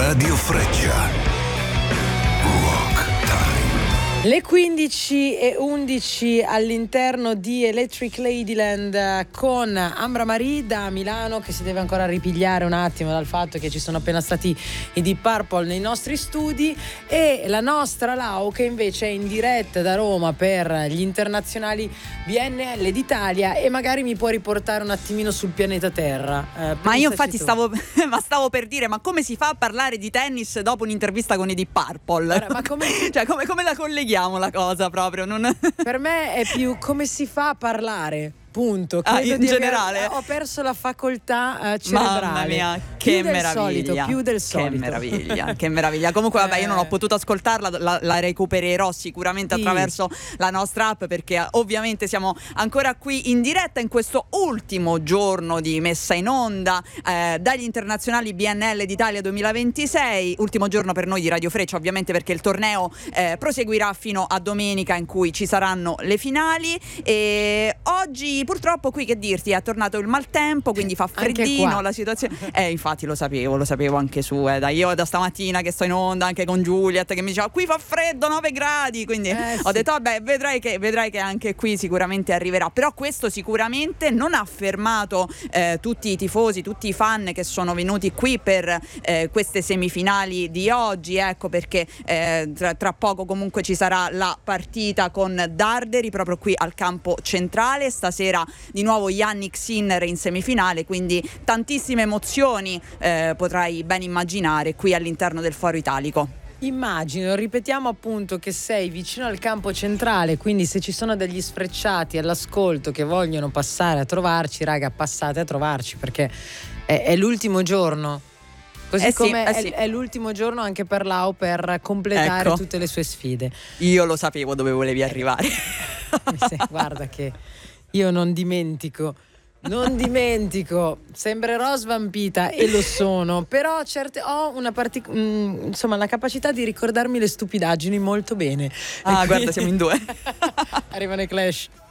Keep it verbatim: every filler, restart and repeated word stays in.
Radio Freccia. Rock Time. Le quindici e undici all'interno di Electric Ladyland con Ambra Marie da Milano, che si deve ancora ripigliare un attimo dal fatto che ci sono appena stati i Deep Purple nei nostri studi, e la nostra Lau che invece è in diretta da Roma per gli internazionali B N L d'Italia, e magari mi può riportare un attimino sul pianeta Terra. Eh, ma io infatti stavo, ma stavo per dire, ma come si fa a parlare di tennis dopo un'intervista con i Deep Purple? Guarda, ma come... cioè come, come la colleghiamo la cosa proprio? Non... Per me è più come si fa a parlare. Punto. Ah, in di generale aver, ho perso la facoltà uh, cerebrale. Mamma mia, più che del meraviglia. Solito, più del solito. Che meraviglia, che meraviglia. Comunque vabbè, io non ho potuto ascoltarla, la, la recupererò sicuramente sì. attraverso la nostra app, perché ovviamente siamo ancora qui in diretta in questo ultimo giorno di messa in onda eh, dagli internazionali B N L d'Italia duemilaventisei. Ultimo giorno per noi di Radio Freccia, ovviamente, perché il torneo eh, proseguirà fino a domenica, in cui ci saranno le finali. E oggi purtroppo qui, che dirti, è tornato il maltempo, quindi fa freddino la situazione. Eh, infatti lo sapevo, lo sapevo anche su. Eh, da io da stamattina che sto in onda anche con Juliet che mi diceva qui fa freddo, nove gradi, quindi eh, ho sì. detto vabbè, vedrai che, vedrai che anche qui sicuramente arriverà. Però questo sicuramente non ha fermato eh, tutti i tifosi, tutti i fan che sono venuti qui per eh, queste semifinali di oggi, ecco perché eh, tra, tra poco comunque ci sarà la partita con Darderi proprio qui al campo centrale. Stasera di nuovo Yannick Sinner in semifinale, quindi tantissime emozioni eh, potrai ben immaginare qui all'interno del Foro Italico. Immagino, ripetiamo appunto che sei vicino al campo centrale, quindi se ci sono degli sfrecciati all'ascolto che vogliono passare a trovarci, raga, passate a trovarci, perché è, è l'ultimo giorno. Così eh come sì, eh è, sì. è l'ultimo giorno anche per Lau per completare ecco. tutte le sue sfide. Io lo sapevo dove volevi arrivare. Sì, guarda che io non dimentico, non dimentico, sembrerò svampita e lo sono, però certe, ho una partic- mh, insomma la capacità di ricordarmi le stupidaggini molto bene. Ah, e guarda, quindi... siamo in due. Arrivano i Clash.